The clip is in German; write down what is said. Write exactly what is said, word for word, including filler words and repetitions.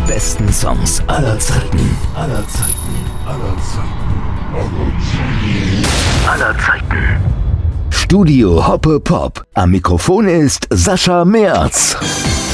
besten Songs aller Zeiten. Aller Zeiten. Aller Zeiten. Aller Zeiten. Studio Hoppe Pop. Am Mikrofon ist Sascha Merz.